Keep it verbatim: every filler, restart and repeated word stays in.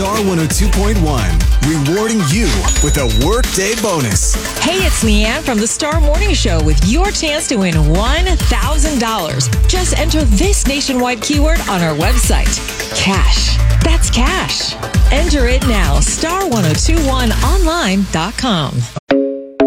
Star one oh two point one, rewarding you with a workday bonus. Hey, it's Leanne from the Star Morning Show with your chance to win one thousand dollars. Just enter this nationwide keyword on our website. Cash. That's cash. Enter it now. star ten twenty-one online dot com.